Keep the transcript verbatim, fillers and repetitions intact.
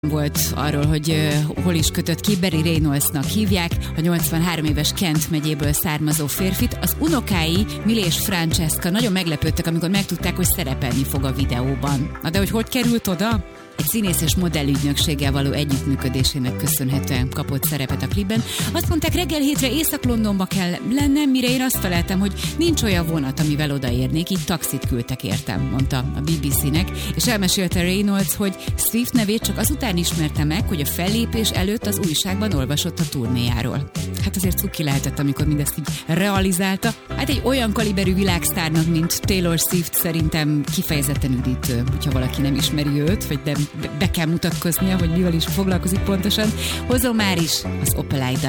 volt arról, hogy uh, hol is kötött ki. Barry Reynoldsnak hívják, a nyolcvanhárom éves Kent megyéből származó férfit. Az unokái, Millie és Francesca nagyon meglepődtek, amikor megtudták, hogy szerepelni fog a videóban. Na de hogy hogy került oda? Egy színész és modellügynökséggel való együttműködésének köszönhetően kapott szerepet a klipben. Azt mondták, reggel hétre Észak-Londonba kell lennem, mire én azt feleltem, hogy nincs olyan vonat, amivel odaérnék, így taxit küldtek értem, mondta a bé bé cé-nek, és elmesélte Reynolds, hogy Swift nevét csak azután ismerte meg, hogy a fellépés előtt az újságban olvasott a turnéjáról. Hát azért cuki lehetett, amikor mindezt így realizálta. Hát egy olyan kaliberű világsztárnak, mint Taylor Swift szerintem kifejezetten üdítő, hogyha valaki nem ismeri őt, vagy nem be kell mutatkoznia, hogy mivel is foglalkozik pontosan. Hozom már is az Opel Idol